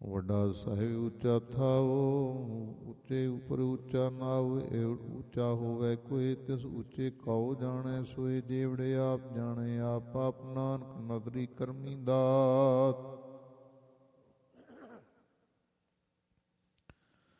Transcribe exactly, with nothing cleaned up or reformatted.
ਵੱਡਾ ਸਾਹਿਬ ਉੱਚਾ ਥਾਓ, ਉੱਚੇ ਉੱਪਰ ਉੱਚਾ ਨਾਉ, ਉੱਚਾ ਹੋਵੇ ਕੋਈ ਤਿਸ ਉੱਚੇ ਕਉ ਜਾਣੈ, ਸੋਏ ਜੇਵੜੇ ਆਪ ਜਾਣੇ, ਆਪ ਆਪ ਨਾਨਕ ਨਦਰੀ ਕਰਮੀ ਦਾਤ।